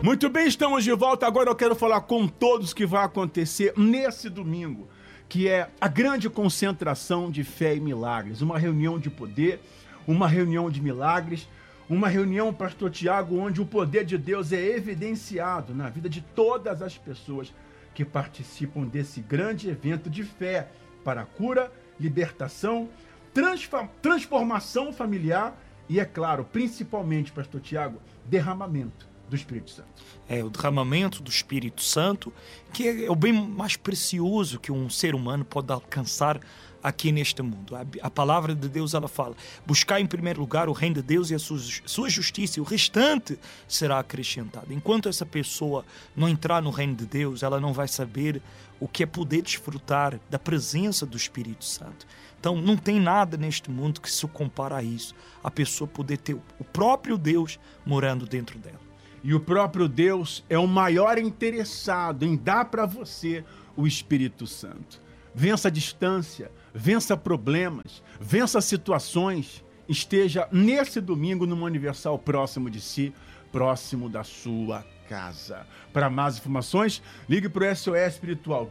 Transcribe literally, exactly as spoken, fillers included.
Muito bem, estamos de volta. Agora eu quero falar com todos o que vai acontecer nesse domingo, que é a grande concentração de fé e milagres. Uma reunião de poder, uma reunião de milagres, uma reunião, pastor Tiago, onde o poder de Deus é evidenciado na vida de todas as pessoas que participam desse grande evento de fé para a cura, libertação, transformação familiar e, é claro, principalmente, pastor Tiago, derramamento do Espírito Santo. É, o derramamento do Espírito Santo, que é o bem mais precioso que um ser humano pode alcançar aqui neste mundo. A, a palavra de Deus, ela fala: buscar em primeiro lugar o reino de Deus e a sua, sua justiça, e o restante será acrescentado. Enquanto essa pessoa não entrar no reino de Deus, ela não vai saber o que é poder desfrutar da presença do Espírito Santo. Então, não tem nada neste mundo que se compara a isso. A pessoa poder ter o próprio Deus morando dentro dela. E o próprio Deus é o maior interessado em dar para você o Espírito Santo. Vença a distância, vença problemas, vença situações. Esteja nesse domingo numa Universal próximo de si, próximo da sua casa. Para mais informações, ligue para o S O S Espiritual